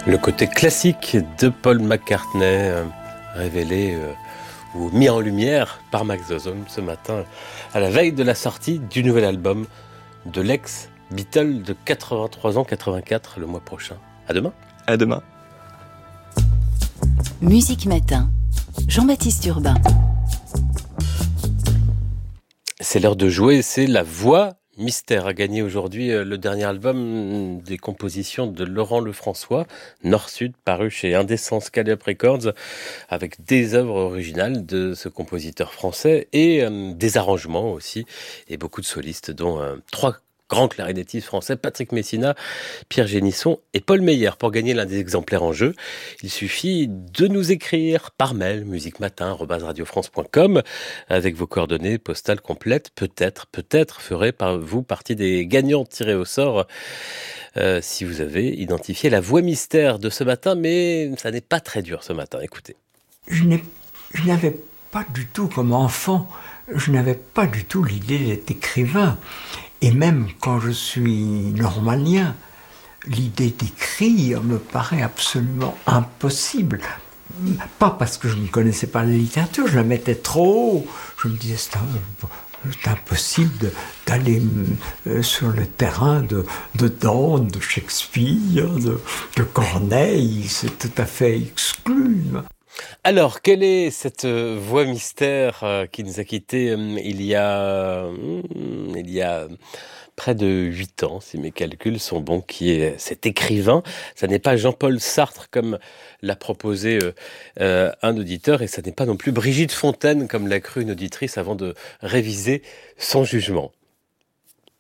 Le côté classique de Paul McCartney, révélé ou mis en lumière par Max Dawson ce matin, à la veille de la sortie du nouvel album de l'ex-Beatle de 83 ans, 84, le mois prochain. À demain. À demain. Musique Matin, Jean-Baptiste Urbain. C'est l'heure de jouer, c'est la voix mystère a gagné aujourd'hui le dernier album des compositions de Laurent Lefrançois, Nord-Sud, paru chez Indecent Scalp Records, avec des œuvres originales de ce compositeur français et des arrangements aussi, et beaucoup de solistes, dont trois grands clarinettistes français, Patrick Messina, Pierre Génisson et Paul Meyer. Pour gagner l'un des exemplaires en jeu, il suffit de nous écrire par mail, musiquematin@radiofrance.com, avec vos coordonnées postales complètes. Peut-être ferez-vous partie des gagnants tirés au sort si vous avez identifié la voix mystère de ce matin, mais ça n'est pas très dur ce matin. Écoutez. Je n'avais pas du tout, comme enfant, je n'avais pas du tout l'idée d'être écrivain. Et même quand je suis normalien, l'idée d'écrire me paraît absolument impossible. Pas parce que je ne connaissais pas la littérature, je la mettais trop haut. Je me disais, c'est impossible d'aller sur le terrain de Dante, de Shakespeare, de Corneille, c'est tout à fait exclu. Alors, quelle est cette voix mystère qui nous a quittés il y a près de 8 ans, si mes calculs sont bons, qui est cet écrivain? Ça n'est pas Jean-Paul Sartre, comme l'a proposé un auditeur, et ça n'est pas non plus Brigitte Fontaine, comme l'a cru une auditrice avant de réviser son jugement.